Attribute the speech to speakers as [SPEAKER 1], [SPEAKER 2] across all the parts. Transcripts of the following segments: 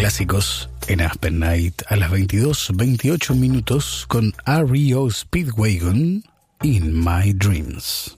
[SPEAKER 1] Clásicos en Aspen Night a las 22:28 minutos con REO Speedwagon In My Dreams.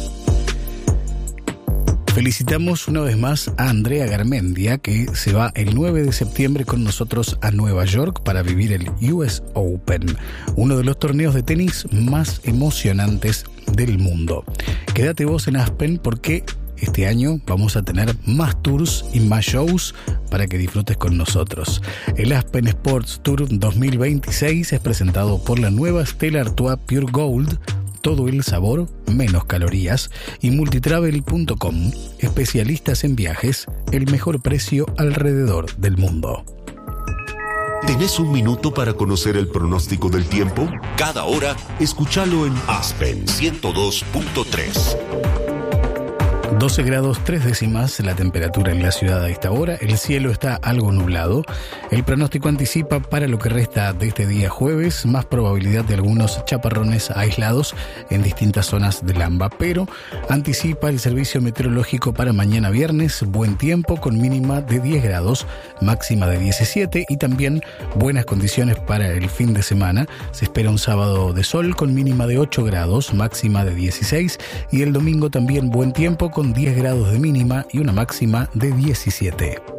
[SPEAKER 1] Felicitamos una vez más a Andrea Garmendia, que se va el 9 de septiembre con nosotros a Nueva York para vivir el US Open, uno de los torneos de tenis más emocionantes del mundo. Quédate vos en Aspen porque este año vamos a tener más tours y más shows para que disfrutes con nosotros. El Aspen Sports Tour 2026 es presentado por la nueva Stella Artois Pure Gold, todo el sabor, menos calorías, y multitravel.com, especialistas en viajes, el mejor precio alrededor del mundo.
[SPEAKER 2] ¿Tenés un minuto para conocer el pronóstico del tiempo? Cada hora, escúchalo en Aspen 102.3.
[SPEAKER 1] 12 grados 3 décimas la temperatura en la ciudad a esta hora. El cielo está algo nublado. El pronóstico anticipa para lo que resta de este día jueves más probabilidad de algunos chaparrones aislados en distintas zonas del AMBA, pero anticipa el servicio meteorológico para mañana viernes buen tiempo con mínima de 10 grados, máxima de 17 y también buenas condiciones para el fin de semana. Se espera un sábado de sol con mínima de 8 grados, máxima de 16 y el domingo también buen tiempo con 10 grados de mínima y una máxima de 17.